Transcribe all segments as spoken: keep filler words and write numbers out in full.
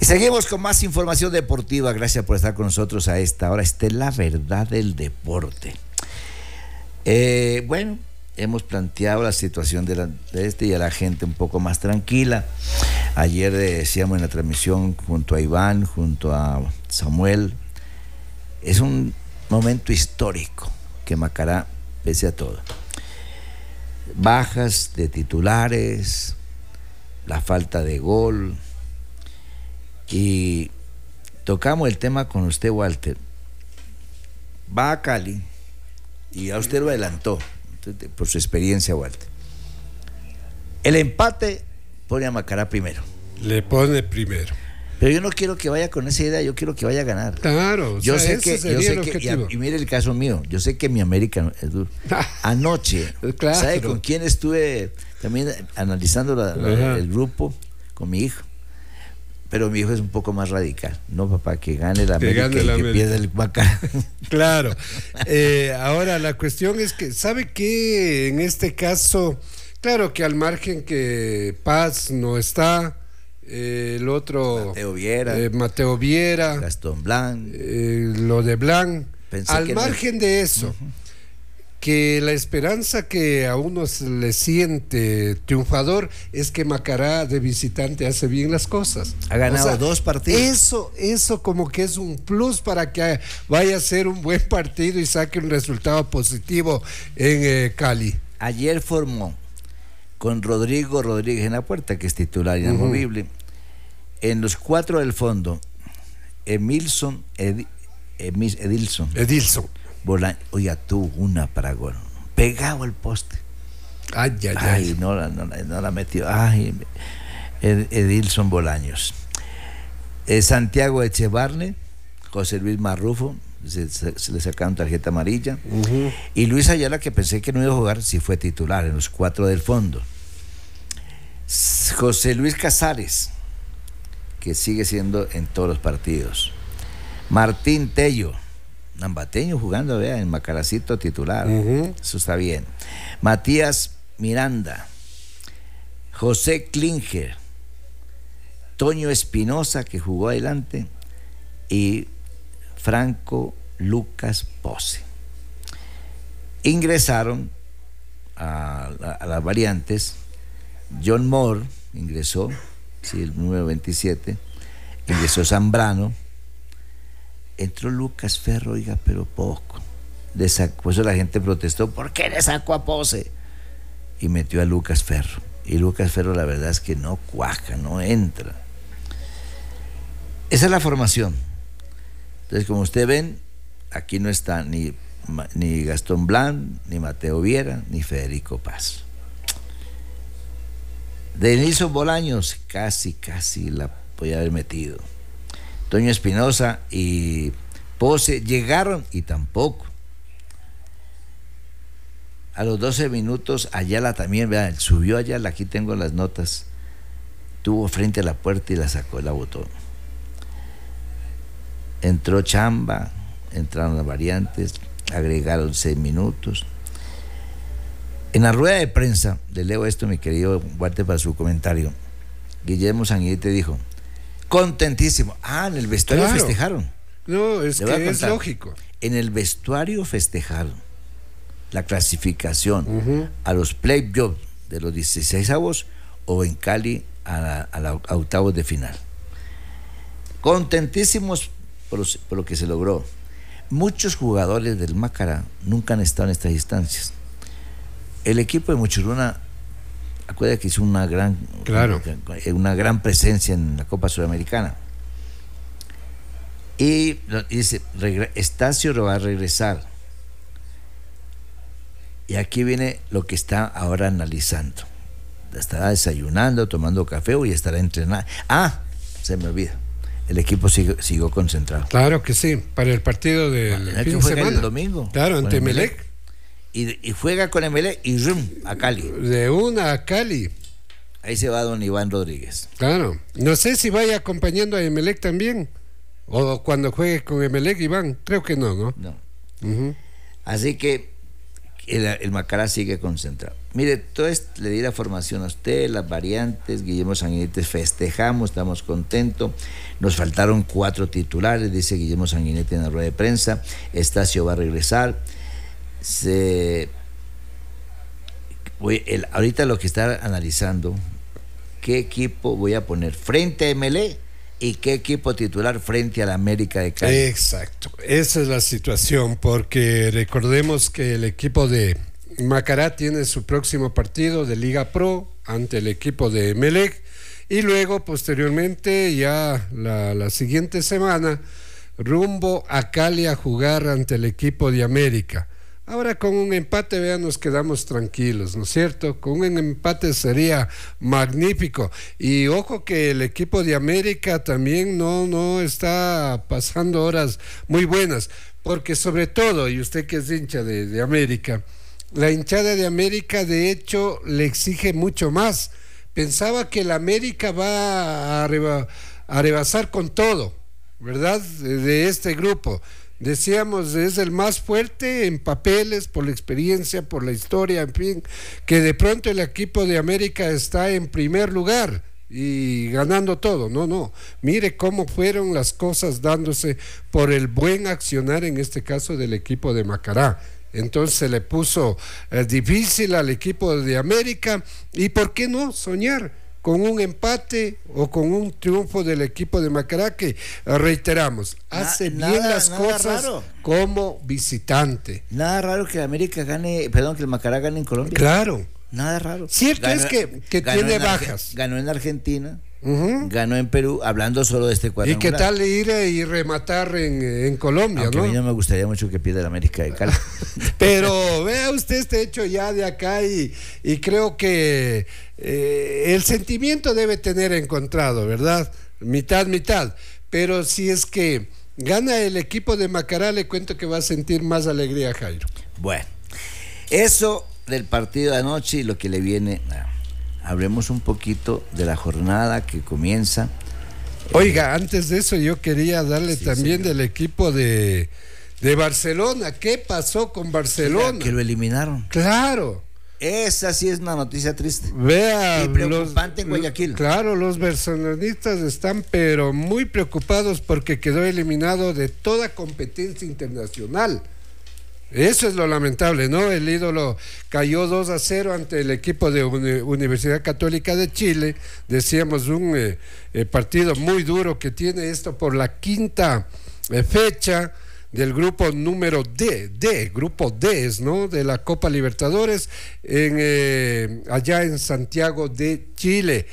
seguimos con más información deportiva. Gracias por estar con nosotros a esta hora. Esta es la verdad del deporte. Eh, bueno, hemos planteado la situación de, la, de este y a la gente un poco más tranquila. Ayer decíamos en la transmisión junto a Iván, junto a Samuel, es un momento histórico que Macará, pese a todo. Bajas de titulares, la falta de gol. Y tocamos el tema con usted, Walter. Va a Cali y a usted lo adelantó por su experiencia, Walter. El empate pone a Macará primero. Le pone primero. Pero yo no quiero que vaya con esa idea, yo quiero que vaya a ganar. Claro, yo o sea, sé que, yo sé que y, y mire el caso mío, yo sé que mi América es duro. Anoche, claro. ¿Sabe con quién estuve también analizando la, la, el grupo? Con mi hijo. Pero mi hijo es un poco más radical. No, papá, que gane la que América gane y la que América. pierda el Macará. Claro. Eh, ahora, la cuestión es que, ¿sabe qué? En este caso, claro que al margen que Paz no está, eh, el otro... Mateo Viera. Eh, Mateo Viera. Gastón Blanc. Eh, lo de Blanc. Pensé al margen no... de eso... Uh-huh. Que la esperanza que a uno se le siente triunfador es que Macará de visitante hace bien las cosas. Ha ganado, o sea, dos partidos. Eso, eso como que es un plus para que vaya a ser un buen partido y saque un resultado positivo en eh, Cali. Ayer formó con Rodrigo Rodríguez en la puerta, que es titular inamovible. Uh-huh. En los cuatro del fondo, Emilson, Ed, Emil, Edilson. Edilson. Bolaños, oiga, tuvo una para gol, pegado al poste. Ay, ay, ay. Ay, no la, no, no la metió. Ay, Ed, Edilson Bolaños. Eh, Santiago Echevarne, José Luis Marrufo, se, se, se le sacaron tarjeta amarilla. Uh-huh. Y Luis Ayala, que pensé que no iba a jugar, sí fue titular en los cuatro del fondo. José Luis Casares, que sigue siendo en todos los partidos. Martín Tello, Nambateño jugando, vea, en Macaracito titular. Uh-huh. Eso está bien. Matías Miranda, José Klinger, Toño Espinosa, que jugó adelante, y Franco Lucas Pose. Ingresaron a, a, a las variantes. John Moore ingresó, sí, el número veintisiete. Ingresó Zambrano. Entró Lucas Ferro, oiga, pero poco. Le sacó, por eso la gente protestó, ¿por qué le sacó a Pose? Y metió a Lucas Ferro. Y Lucas Ferro, la verdad es que no cuaja, no entra. Esa es la formación. Entonces, como ustedes ven, aquí no está ni, ni Gastón Blanc, ni Mateo Viera, ni Federico Paz. Denilson Bolaños, casi, casi la podía haber metido. Toño Espinosa y Pose llegaron y tampoco. A los doce minutos, Ayala también, vean, subió Ayala, aquí tengo las notas. Tuvo frente a la puerta y la sacó, la botó. Entró Chamba, entraron las variantes, agregaron seis minutos. En la rueda de prensa, le leo esto, mi querido Walter, para su comentario. Guillermo Sanguite dijo: contentísimo. Ah, en el vestuario claro. festejaron. No, es que es lógico. En el vestuario festejaron la clasificación uh-huh. a los playoffs de los dieciseisavos o en Cali a, la, a, la, a octavos de final. Contentísimos por, los, por lo que se logró. Muchos jugadores del Macará nunca han estado en estas instancias. El equipo de Muchuruna, acuérdate que hizo una gran, claro. una, una gran presencia en la Copa Sudamericana. Y dice, Estacio va a regresar. Y aquí viene lo que está ahora analizando. Estará desayunando, tomando café y estará entrenando. Ah, se me olvida. El equipo siguió, siguió concentrado. Claro que sí, para el partido del fin de que semana. El domingo. Claro, ante Emelec. Y, y juega con Emelec y rum, a Cali. De una a Cali. Ahí se va don Iván Rodríguez. Claro. No sé si vaya acompañando a Emelec también. O cuando juegue con Emelec, Iván. Creo que no, ¿no? No. Uh-huh. Así que el, el Macará sigue concentrado. Mire, todo esto, le di la formación a usted, las variantes, Guillermo Sanguinetti, festejamos, estamos contentos. Nos faltaron cuatro titulares, dice Guillermo Sanguinetti en la rueda de prensa. Estacio va a regresar. Se, voy, el, ahorita lo que está analizando, qué equipo voy a poner frente a M L E y qué equipo titular frente a la América de Cali. Exacto, esa es la situación, porque recordemos que el equipo de Macará tiene su próximo partido de Liga Pro ante el equipo de Emelec, y luego posteriormente ya la, la siguiente semana rumbo a Cali a jugar ante el equipo de América. Ahora con un empate, vean, nos quedamos tranquilos, ¿no es cierto? Con un empate sería magnífico. Y ojo que el equipo de América también no, no está pasando horas muy buenas, porque sobre todo, y usted que es hincha de, de América, la hinchada de América de hecho le exige mucho más. Pensaba que el América va a, reba, a rebasar con todo, ¿verdad? De, de este grupo. Decíamos, es el más fuerte en papeles, por la experiencia, por la historia, en fin, que de pronto el equipo de América está en primer lugar y ganando todo. No, no, mire cómo fueron las cosas dándose por el buen accionar, en este caso del equipo de Macará. Entonces se le puso eh, difícil al equipo de América, y ¿por qué no soñar con un empate o con un triunfo del equipo de Macará, que reiteramos, hace Na, bien nada, las nada cosas raro. Como visitante? Nada raro que América gane, perdón, que el Macará gane en Colombia. Claro. Nada raro. Cierto ganó, es que, que tiene bajas. Ganó en Argentina. Uh-huh. Ganó en Perú, hablando solo de este cuadrangular. ¿Y qué tal ir y rematar en, en Colombia? Aunque ¿no? A mí no me gustaría mucho que pierda el América de Cali. Pero vea usted este hecho ya de acá, y, y creo que eh, el sentimiento debe tener encontrado, ¿verdad? Mitad, mitad. Pero si es que gana el equipo de Macará, le cuento que va a sentir más alegría, Jairo. Bueno, eso del partido de anoche y lo que le viene. Hablemos un poquito de la jornada que comienza. Oiga, antes de eso yo quería darle sí, también señor. del equipo de, de Barcelona. ¿Qué pasó con Barcelona? Que lo eliminaron. Claro. Esa sí es una noticia triste. Vea, y preocupante los, en Guayaquil. Claro, los barcelonistas están pero muy preocupados porque quedó eliminado de toda competencia internacional. Eso es lo lamentable, ¿no? El ídolo cayó dos a cero ante el equipo de Uni- Universidad Católica de Chile. Decíamos un eh, eh, partido muy duro que tiene esto por la quinta eh, fecha del grupo número D, D, grupo D, ¿no? De la Copa Libertadores en, eh, allá en Santiago de Chile.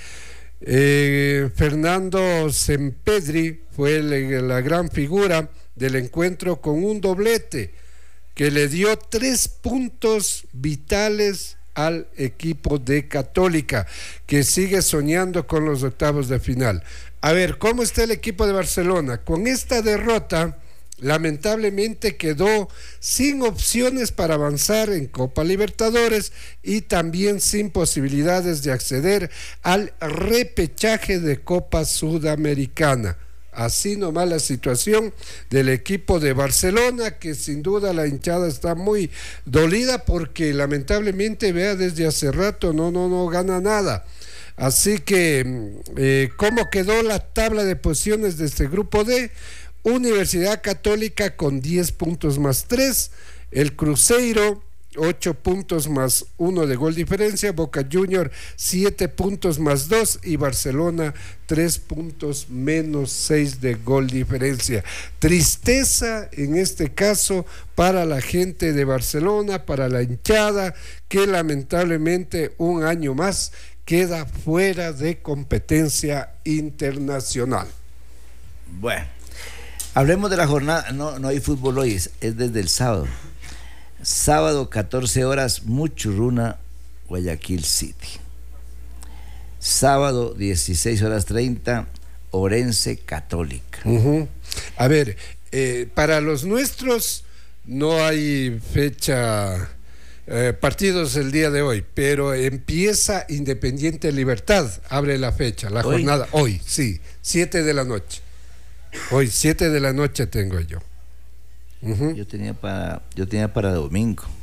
Eh, Fernando Sempedri fue el, la gran figura del encuentro con un doblete que le dio tres puntos vitales al equipo de Católica, que sigue soñando con los octavos de final. A ver, ¿cómo está el equipo de Barcelona? Con esta derrota, lamentablemente quedó sin opciones para avanzar en Copa Libertadores y también sin posibilidades de acceder al repechaje de Copa Sudamericana. Así nomás la situación del equipo de Barcelona, que sin duda la hinchada está muy dolida porque lamentablemente, vea, desde hace rato no, no, no gana nada. Así que, eh, ¿cómo quedó la tabla de posiciones de este grupo D? Universidad Católica con diez puntos más tres, el Cruzeiro ocho puntos más uno de gol diferencia, Boca Junior siete puntos más dos y Barcelona tres puntos menos seis de gol diferencia. Tristeza en este caso para la gente de Barcelona, para la hinchada, que lamentablemente un año más queda fuera de competencia internacional. Bueno, hablemos de la jornada. No, no hay fútbol hoy, es, es desde el sábado. Sábado, catorce horas, Muchurruna, Guayaquil City. Sábado, dieciséis horas treinta, Orense Católica. Uh-huh. A ver, eh, para los nuestros no hay fecha, eh, partidos el día de hoy, pero empieza Independiente Libertad, abre la fecha, la ¿Hoy? jornada, hoy, sí, siete de la noche. Hoy, siete de la noche tengo yo. Uh-huh. Yo tenía para, yo tenía para domingo.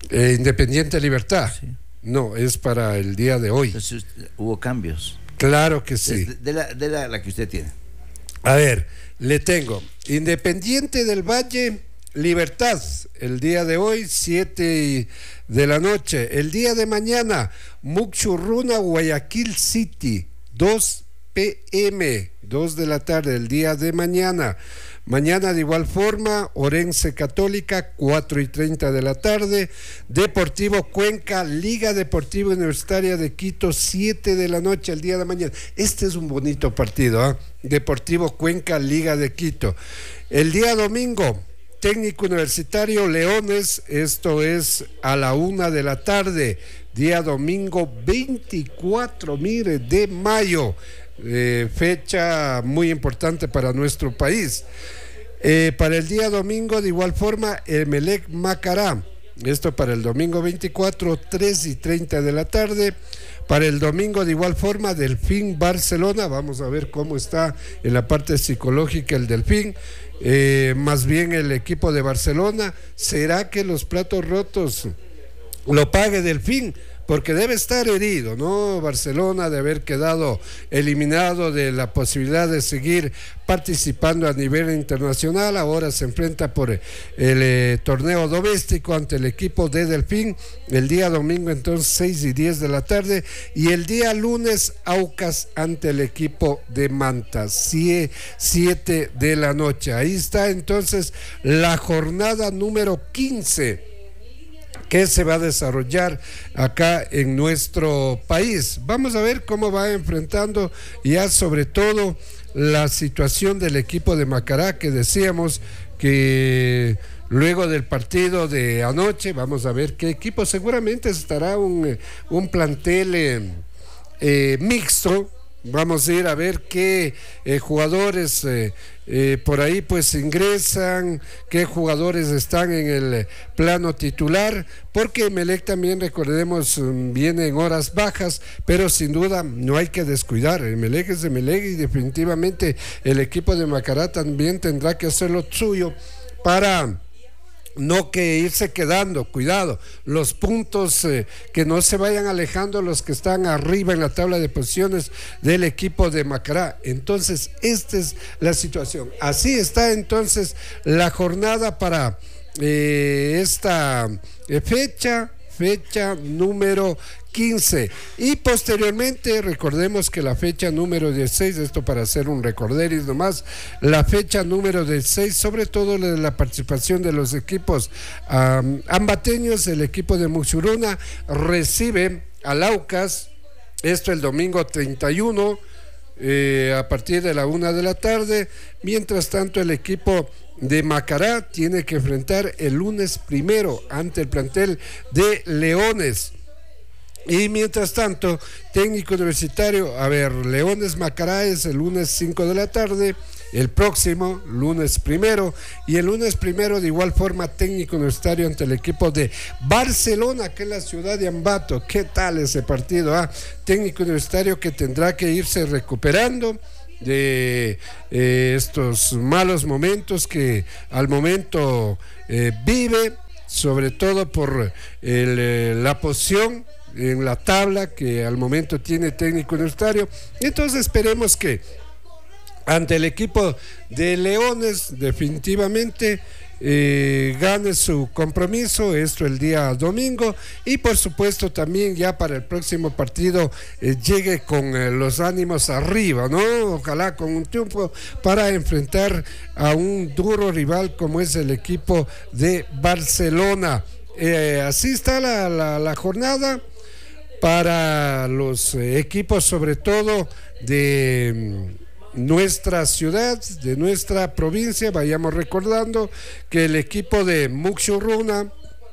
Eh, Independiente Libertad. Sí. No, es para el día de hoy. Entonces, hubo cambios. Claro que sí. De, de, la, de la, la que usted tiene. A ver, le tengo Independiente del Valle, Libertad, el día de hoy, siete de la noche. El día de mañana, Muxurruna, Guayaquil City, dos pe eme, dos de la tarde, el día de mañana. Mañana de igual forma, Orense Católica, cuatro y treinta de la tarde. Deportivo Cuenca, Liga Deportiva Universitaria de Quito, siete de la noche, el día de mañana. Este es un bonito partido, ¿eh? Deportivo Cuenca, Liga de Quito. El día domingo, Técnico Universitario Leones, esto es a la una de la tarde. Día domingo veinticuatro, mire, de mayo. Eh, fecha muy importante para nuestro país. Eh, para el día domingo, de igual forma, Emelec Macará, esto para el domingo veinticuatro, tres y treinta de la tarde. Para el domingo, de igual forma, Delfín Barcelona, vamos a ver cómo está en la parte psicológica el Delfín. Eh, más bien el equipo de Barcelona, ¿será que los platos rotos lo pague Delfín? Porque debe estar herido, ¿no? Barcelona de haber quedado eliminado de la posibilidad de seguir participando a nivel internacional. Ahora se enfrenta por el eh, torneo doméstico ante el equipo de Delfín. El día domingo entonces seis y diez de la tarde. Y el día lunes Aucas ante el equipo de Manta, siete de la noche. Ahí está entonces la jornada número quince que se va a desarrollar acá en nuestro país. Vamos a ver cómo va enfrentando ya sobre todo la situación del equipo de Macará, que decíamos que luego del partido de anoche, vamos a ver qué equipo, seguramente estará un, un plantel eh, eh, mixto. Vamos a ir a ver qué eh, jugadores eh, eh, por ahí pues ingresan, qué jugadores están en el plano titular, porque Emelec también, recordemos, viene en horas bajas, pero sin duda no hay que descuidar. Emelec es Emelec y definitivamente el equipo de Macará también tendrá que hacer lo suyo para no que irse quedando, cuidado, los puntos eh, que no se vayan alejando los que están arriba en la tabla de posiciones del equipo de Macará. Entonces, esta es la situación. Así está entonces la jornada para eh, esta eh, fecha, fecha número quince. Y posteriormente, recordemos que la fecha número dieciséis, esto para hacer un recorderis nomás, la fecha número dieciséis, sobre todo la, la participación de los equipos um, ambateños, el equipo de Muxuruna recibe al Aucas, esto el domingo treinta y uno, eh, a partir de la una de la tarde. Mientras tanto, el equipo de Macará tiene que enfrentar el lunes primero ante el plantel de Leones. Y mientras tanto, Técnico Universitario, a ver, Leones Macará es el lunes cinco de la tarde, el próximo lunes primero, y el lunes primero de igual forma Técnico Universitario ante el equipo de Barcelona, que es la ciudad de Ambato. ¿Qué tal ese partido? Ah, Técnico Universitario que tendrá que irse recuperando de eh, estos malos momentos que al momento eh, vive, sobre todo por el, eh, la posición en la tabla que al momento tiene Técnico Universitario. Entonces esperemos que ante el equipo de Leones definitivamente eh, gane su compromiso, esto el día domingo, y por supuesto también ya para el próximo partido eh, llegue con eh, los ánimos arriba, ¿no? Ojalá con un triunfo para enfrentar a un duro rival como es el equipo de Barcelona. Eh, así está la, la, la jornada para los eh, equipos, sobre todo de nuestra ciudad, de nuestra provincia. Vayamos recordando que el equipo de Muxurruna,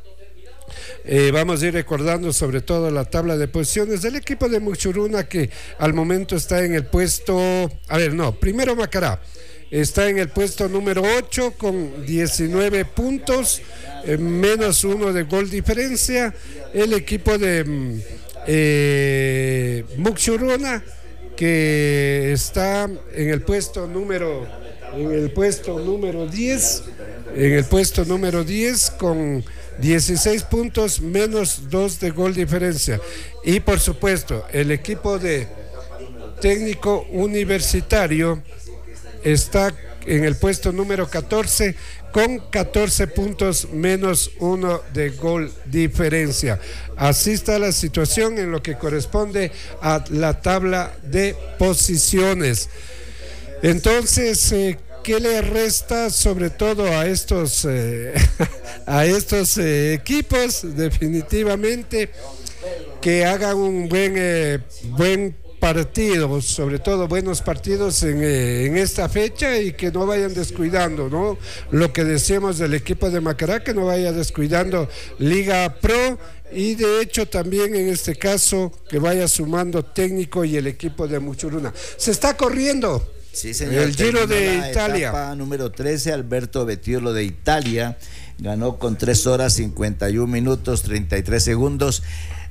eh, vamos a ir recordando sobre todo la tabla de posiciones del equipo de Muxurruna, que al momento está en el puesto, a ver, no, primero Macará, está en el puesto número ocho con diecinueve puntos, eh, menos uno de gol diferencia. El equipo de eh, Muxurruna, que está en el puesto número en el puesto número diez, en el puesto número diez con dieciséis puntos menos dos de gol diferencia. Y por supuesto, el equipo de Técnico Universitario está en el puesto número catorce con catorce puntos menos uno de gol diferencia. Así está la situación en lo que corresponde a la tabla de posiciones. Entonces, eh, ¿qué le resta sobre todo a estos eh, a estos eh, equipos? Definitivamente que hagan un buen eh, buen partidos, sobre todo buenos partidos en, eh, en esta fecha, y que no vayan descuidando, ¿no? Lo que decíamos del equipo de Macará, que no vaya descuidando Liga Pro, y de hecho también en este caso que vaya sumando Técnico y el equipo de Muchuruna. Se está corriendo. Sí, señor. El Giro de Italia. Etapa número trece, Alberto Bettiolo de Italia ganó con tres horas cincuenta y un minutos treinta y tres segundos.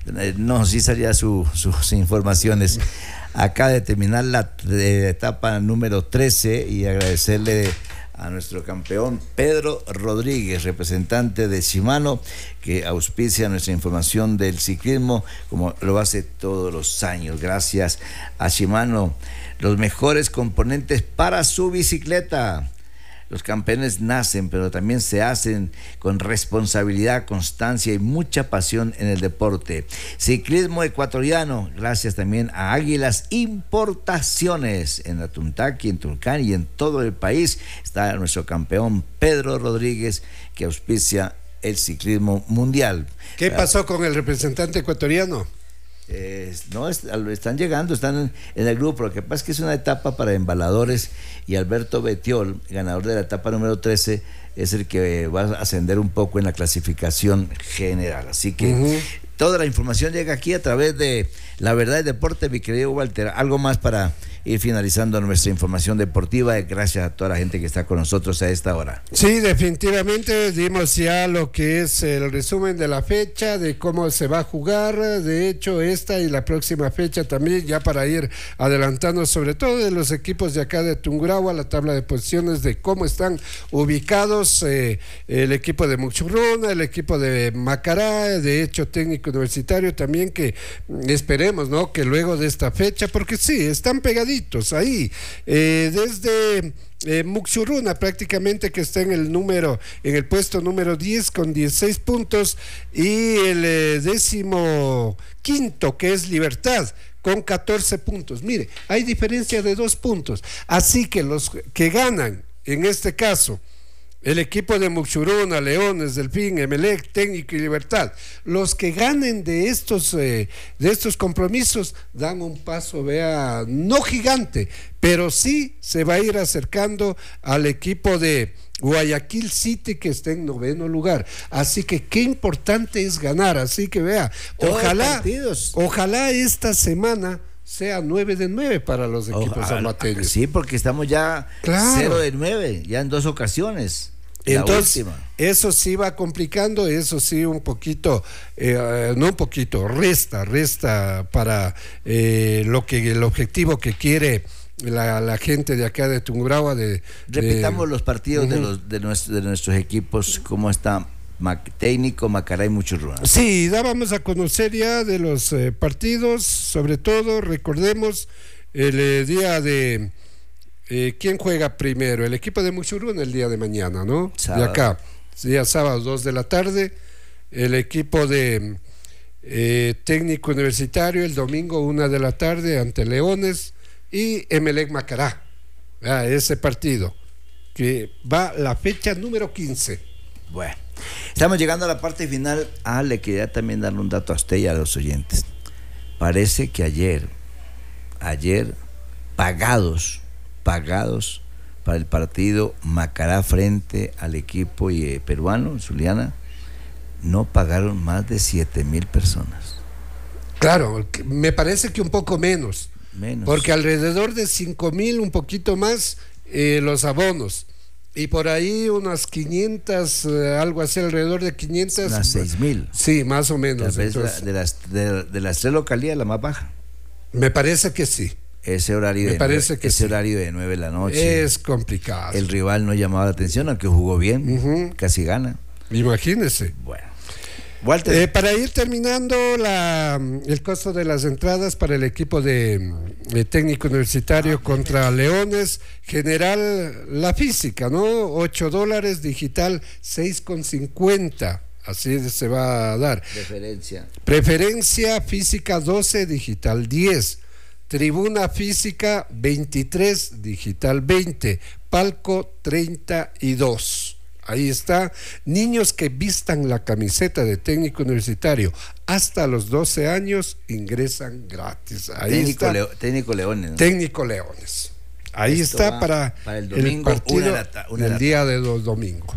No, sí salía su, sus informaciones. Acaba de terminar la de etapa número trece, y agradecerle a nuestro campeón Pedro Rodríguez, representante de Shimano, que auspicia nuestra información del ciclismo como lo hace todos los años. Gracias a Shimano, los mejores componentes para su bicicleta. Los campeones nacen, pero también se hacen con responsabilidad, constancia y mucha pasión en el deporte. Ciclismo ecuatoriano, gracias también a Águilas Importaciones. En Atuntaqui, en Tulcán y en todo el país está nuestro campeón Pedro Rodríguez, que auspicia el ciclismo mundial. ¿Qué pasó con el representante ecuatoriano? Eh, no, es, están llegando, están en, en el grupo. Lo que pasa es que es una etapa para embaladores, y Alberto Bettiol, ganador de la etapa número trece, es el que va a ascender un poco en la clasificación general. Así que uh-huh. toda la información llega aquí a través de La Verdad del Deporte, mi querido Walter. Algo más para ir finalizando nuestra información deportiva. Gracias a toda la gente que está con nosotros a esta hora. Sí, definitivamente dimos ya lo que es el resumen de la fecha, de cómo se va a jugar. De hecho, esta y la próxima fecha también, ya para ir adelantando, sobre todo de los equipos de acá de Tungurahua, la tabla de posiciones, de cómo están ubicados eh, el equipo de Muchurruna, el equipo de Macará, de hecho Técnico Universitario también, que esperemos, ¿no?, que luego de esta fecha, porque sí, están pegaditos ahí, eh, desde eh, Muchurruna prácticamente, que está en el número, en el puesto número diez con dieciséis puntos, y el eh, décimo quinto, que es Libertad, con catorce puntos. Mire, hay diferencia de dos puntos, así que los que ganan, en este caso el equipo de Muchurruna, Leones, Delfín, Emelec, Técnico y Libertad, los que ganen de estos eh, de estos compromisos dan un paso, vea, no gigante, pero sí se va a ir acercando al equipo de Guayaquil City, que está en noveno lugar. Así que qué importante es ganar. Así que vea, ojalá, ojalá esta semana sea nueve de nueve para los equipos salvateños. Sí, porque estamos ya claro. cero de nueve, ya en dos ocasiones. Entonces, eso sí va complicando, eso sí un poquito, eh, no un poquito, resta, resta para eh, lo que el objetivo que quiere la, la gente de acá de Tungurahua. De, Repitamos de, los partidos uh-huh. de, los, de, nuestro, de nuestros equipos, cómo está Técnico, Macará y Muchurruna. Sí, dábamos a conocer ya de los eh, partidos, sobre todo recordemos el eh, día de eh, quién juega primero, el equipo de Muchurruna el día de mañana, ¿no? Sábado. De acá, día sábado, dos de la tarde, el equipo de eh, Técnico Universitario el domingo, una de la tarde, ante Leones, y Emelec Macará, ah, ese partido, que va la fecha número quince. Bueno, estamos llegando a la parte final. Ah, le quería también darle un dato a usted y a los oyentes. Parece que ayer, ayer, pagados, pagados para el partido Macará frente al equipo eh, peruano, Zuliana, no pagaron más de siete mil personas. Claro, me parece que un poco menos. Menos. Porque alrededor de cinco mil, un poquito más, eh, los abonos. Y por ahí unas quinientas, eh, algo así, alrededor de quinientas. Unas seis mil. Sí, más o menos. Entonces, de, las, de, de las tres localidades, la más baja. Me parece que sí. Ese horario, Me de, parece nueve, que ese sí. horario de nueve de la noche. Es complicado. El rival no llamaba la atención, aunque jugó bien, uh-huh. casi gana. Imagínese. Bueno. Walter. Eh, para ir terminando, la, el costo de las entradas para el equipo de, de técnico universitario ah, contra Leones, general la física, ¿no? ocho dólares, digital seis con cincuenta. Así se va a dar. Preferencia. Preferencia física doce, digital diez. Tribuna física veintitrés, digital veinte. Palco treinta y dos. Ahí está. Niños que vistan la camiseta de técnico universitario hasta los doce años ingresan gratis. Ahí técnico está. Leo, técnico Leones. ¿no? Técnico Leones. Ahí Esto está para, para el, domingo, el partido una lata, una del lata. día de los domingos.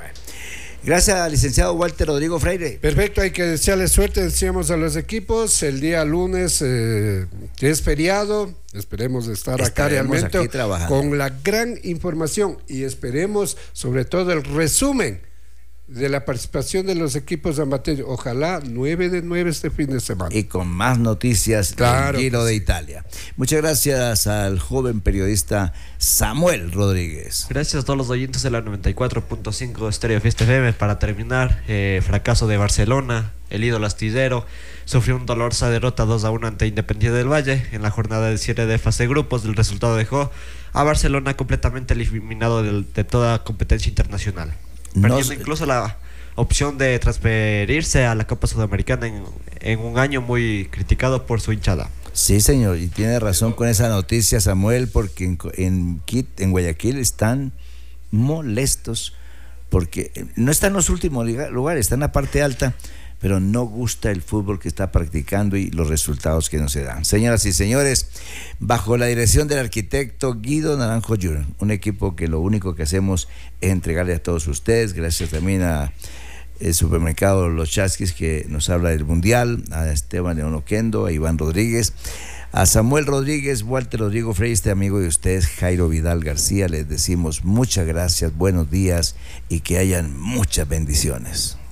Gracias, licenciado Walter Rodrigo Freire. Perfecto, hay que desearle suerte, decíamos a los equipos, el día lunes eh, que es feriado, esperemos estar Estaremos acá realmente aquí trabajando con la gran información y esperemos sobre todo el resumen de la participación de los equipos amateurs. Ojalá nueve de nueve este fin de semana. Y con más noticias claro del Giro sí. de Italia. Muchas gracias al joven periodista Samuel Rodríguez. Gracias a todos los oyentes de la noventa y cuatro punto cinco Estéreo Fiesta F M. Para terminar, eh, fracaso de Barcelona, el ídolo astillero sufrió un dolorosa derrota dos a uno ante Independiente del Valle en la jornada de cierre de fase grupos. El resultado dejó a Barcelona completamente eliminado de, de toda competencia internacional, perdiendo no, incluso la opción de transferirse a la Copa Sudamericana en, en un año muy criticado por su hinchada. Sí, señor, y tiene razón con esa noticia, Samuel, porque en, en, Quit, en Guayaquil están molestos porque no están en los últimos lugares, están en la parte alta, pero no gusta el fútbol que está practicando y los resultados que no se dan. Señoras y señores, bajo la dirección del arquitecto Guido Naranjo junior, un equipo que lo único que hacemos es entregarle a todos ustedes, gracias también a el supermercado Los Chasquis que nos habla del Mundial, a Esteban León Oquendo, a Iván Rodríguez, a Samuel Rodríguez, Walter Rodrigo Freire, este amigo de ustedes, Jairo Vidal García, les decimos muchas gracias, buenos días y que hayan muchas bendiciones.